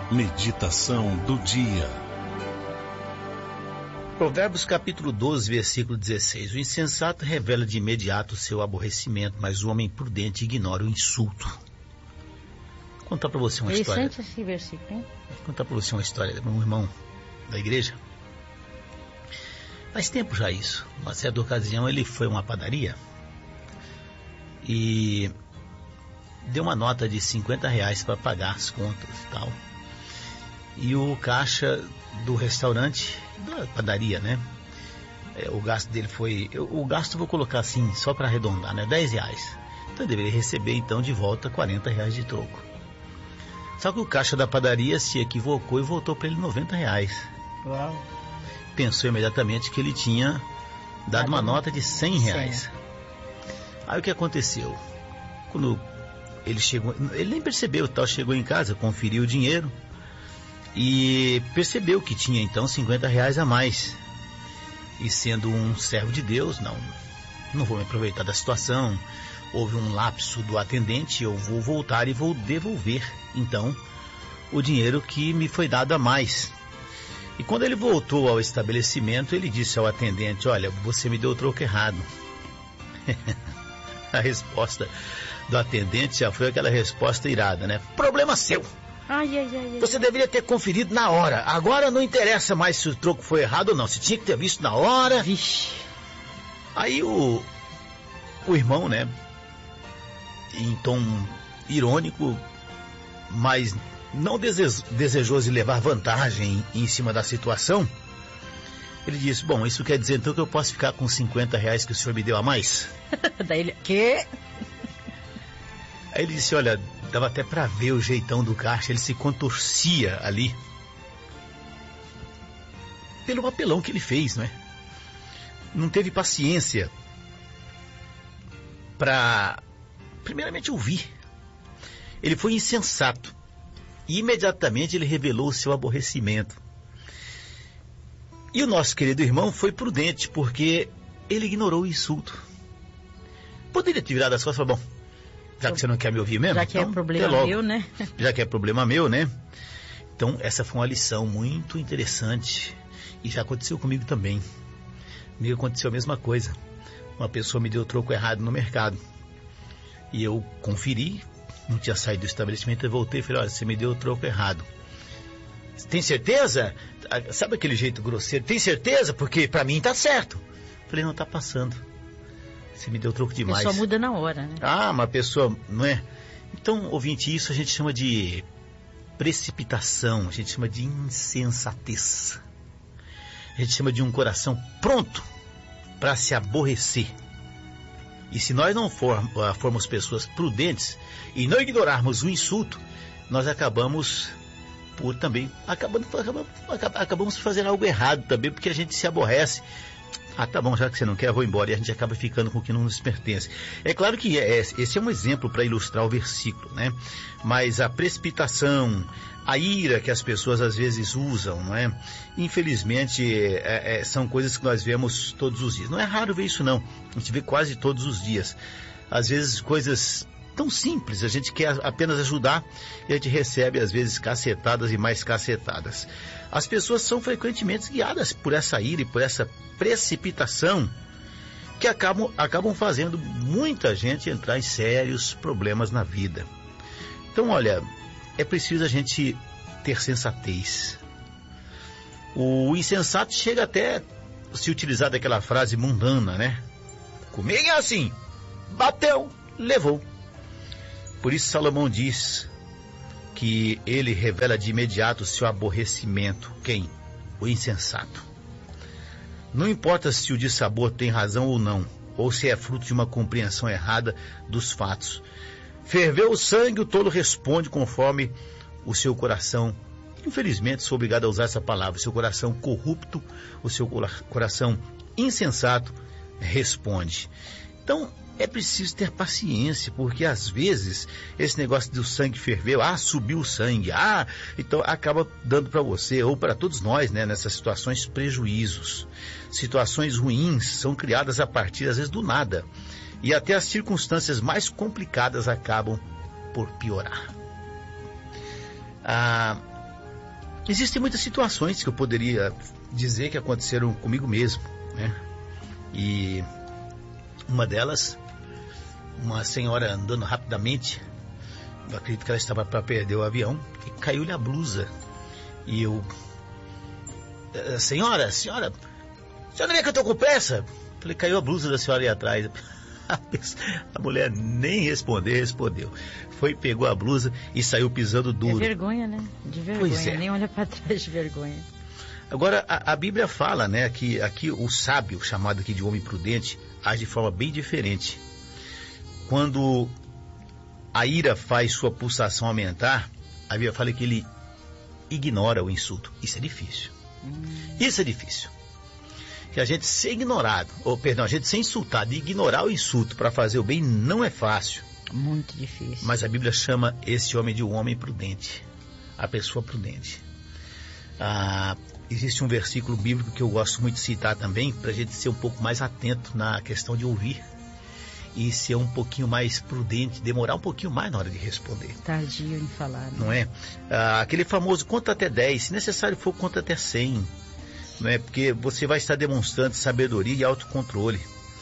Meditação do dia. Provérbios capítulo 12, versículo 16. O insensato revela de imediato o seu aborrecimento, mas o homem prudente ignora o insulto. Vou contar para você uma história. Interessante esse versículo, hein? Vou contar para você uma história de um irmão da igreja. Faz tempo já isso. Uma certa ocasião ele foi a uma padaria e deu uma nota de R$50 para pagar as contas e tal. E o caixa do restaurante, da padaria, né? O gasto dele foi... O gasto eu vou colocar assim, só para arredondar, né? R$10. Então ele deveria receber então de volta R$40 de troco. Só que o caixa da padaria se equivocou e voltou para ele R$90. Uau. Pensou imediatamente que ele tinha dado uma nota de R$100. Aí o que aconteceu? Quando ele chegou, ele nem percebeu, tal, chegou em casa, conferiu o dinheiro e percebeu que tinha então R$50 a mais. E sendo um servo de Deus, não vou me aproveitar da situação, houve um lapso do atendente, eu vou voltar e vou devolver então o dinheiro que me foi dado a mais. E quando ele voltou ao estabelecimento, ele disse ao atendente: olha, você me deu o troco errado. A resposta do atendente já foi aquela resposta irada, né? Problema seu. Ai. Você deveria ter conferido na hora. Agora não interessa mais se o troco foi errado ou não. Você tinha que ter visto na hora. Vixe. Aí o irmão, né, em tom irônico, mas não desejoso de levar vantagem em cima da situação, ele disse: bom, isso quer dizer então que eu posso ficar com R$50 que o senhor me deu a mais? Daí ele... Quê? Aí ele disse: olha, dava até para ver o jeitão do caixa, ele se contorcia ali pelo papelão que ele fez, não é? Não teve paciência para primeiramente ouvir. Ele foi insensato e imediatamente ele revelou o seu aborrecimento. E o nosso querido irmão foi prudente, porque ele ignorou o insulto. Poderia ter virado as costas e falar: bom, já que você não quer me ouvir mesmo, já que então, é problema meu, né? Já que é problema meu, né? Então essa foi uma lição muito interessante e já aconteceu comigo também. Comigo aconteceu a mesma coisa. Uma pessoa me deu o troco errado no mercado e eu conferi, não tinha saído do estabelecimento, eu voltei e falei: olha, você me deu o troco errado. Tem certeza? Sabe aquele jeito grosseiro? Tem certeza? Porque pra mim tá certo. Falei: não, tá passando. Você me deu troco demais. A pessoa muda na hora, né? Uma pessoa, não é? Então, ouvinte, isso a gente chama de precipitação, a gente chama de insensatez. A gente chama de um coração pronto para se aborrecer. E se nós não formos pessoas prudentes e não ignorarmos o insulto, nós acabamos por também, acabamos fazendo algo errado também, porque a gente se aborrece. Tá bom, já que você não quer, eu vou embora. E a gente acaba ficando com o que não nos pertence. É claro que esse é um exemplo para ilustrar o versículo, né? Mas a precipitação, a ira que as pessoas às vezes usam, não é? Infelizmente, são coisas que nós vemos todos os dias. Não é raro ver isso, não. A gente vê quase todos os dias. Às vezes, coisas tão simples, a gente quer apenas ajudar e a gente recebe às vezes cacetadas e mais cacetadas. As pessoas são frequentemente guiadas por essa ira e por essa precipitação que acabam fazendo muita gente entrar em sérios problemas na vida. Então, olha, é preciso a gente ter sensatez. O insensato chega até se utilizar daquela frase mundana, né? Comigo é assim, bateu, levou. Por isso Salomão diz que ele revela de imediato o seu aborrecimento. Quem? O insensato. Não importa se o dissabor tem razão ou não, ou se é fruto de uma compreensão errada dos fatos. Ferveu o sangue, o tolo responde conforme o seu coração. Infelizmente sou obrigado a usar essa palavra. O seu coração corrupto, o seu coração insensato responde. Então, é preciso ter paciência, porque às vezes esse negócio do sangue ferveu, subiu o sangue, então acaba dando para você, ou para todos nós, né, nessas situações, prejuízos. Situações ruins são criadas a partir, às vezes, do nada. E até as circunstâncias mais complicadas acabam por piorar. Existem muitas situações que eu poderia dizer que aconteceram comigo mesmo, né? E uma delas, uma senhora andando rapidamente, eu acredito que ela estava para perder o avião, e caiu-lhe a blusa. E eu... Senhora, não vê que eu estou com pressa? Falei, caiu a blusa da senhora aí atrás. A mulher nem respondeu. Foi, pegou a blusa e saiu pisando duro. É vergonha, né? De vergonha, Pois é. Nem olha para trás de vergonha. Agora, a Bíblia fala, né, que aqui o sábio, chamado aqui de homem prudente, age de forma bem diferente. Quando a ira faz sua pulsação aumentar, a Bíblia fala que ele ignora o insulto. Isso é difícil. Isso é difícil. Que a gente ser ignorado, a gente ser insultado e ignorar o insulto para fazer o bem não é fácil. Muito difícil. Mas a Bíblia chama esse homem de um homem prudente. A pessoa prudente. Existe um versículo bíblico que eu gosto muito de citar também, para a gente ser um pouco mais atento na questão de ouvir. E ser um pouquinho mais prudente, demorar um pouquinho mais na hora de responder. Tardio em falar, né? Não é? Aquele famoso conta até 10, se necessário for, conta até 100. Não é? Porque você vai estar demonstrando sabedoria e autocontrole.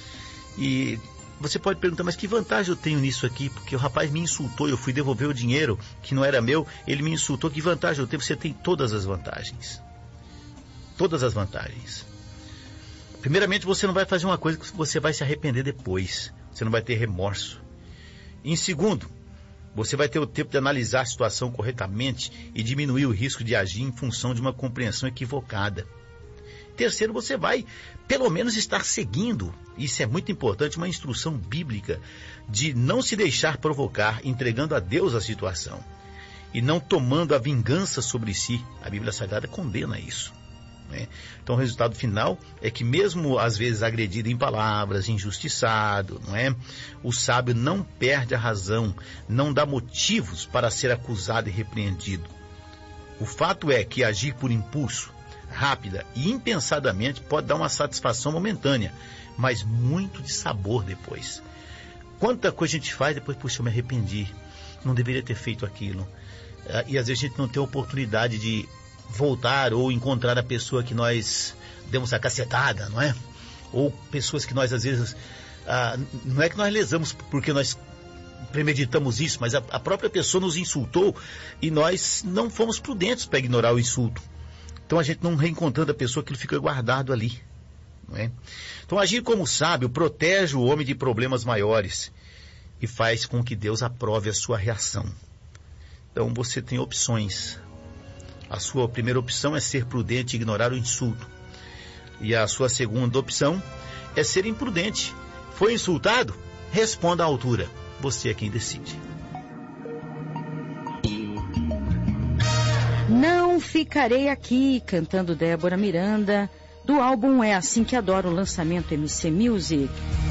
E você pode perguntar, mas que vantagem eu tenho nisso aqui? Porque o rapaz me insultou, eu fui devolver o dinheiro que não era meu, ele me insultou, que vantagem eu tenho? Você tem todas as vantagens. Todas as vantagens. Primeiramente, você não vai fazer uma coisa que você vai se arrepender depois. Você não vai ter remorso. Em segundo, você vai ter o tempo de analisar a situação corretamente e diminuir o risco de agir em função de uma compreensão equivocada. Terceiro, você vai, pelo menos, estar seguindo, isso é muito importante, uma instrução bíblica de não se deixar provocar, entregando a Deus a situação e não tomando a vingança sobre si. A Bíblia Sagrada condena isso. Né? Então o resultado final é que mesmo às vezes agredido em palavras, injustiçado, não é? O sábio não perde a razão, não dá motivos para ser acusado e repreendido. O fato é que agir por impulso, rápida e impensadamente pode dar uma satisfação momentânea, mas muito de sabor depois. Quanta coisa a gente faz depois, puxa, eu me arrependi, não deveria ter feito aquilo. E às vezes a gente não tem a oportunidade de voltar ou encontrar a pessoa que nós demos a cacetada, não é? Ou pessoas que nós às vezes, não é que nós lesamos porque nós premeditamos isso, mas a própria pessoa nos insultou e nós não fomos prudentes para ignorar o insulto. Então a gente não reencontrando a pessoa, aquilo fica guardado ali, não é? Então agir como sábio protege o homem de problemas maiores e faz com que Deus aprove a sua reação. Então você tem opções. A sua primeira opção é ser prudente e ignorar o insulto. E a sua segunda opção é ser imprudente. Foi insultado? Responda à altura. Você é quem decide. Não Ficarei Aqui, cantando Débora Miranda, do álbum É Assim Que Adoro, lançamento MC Music.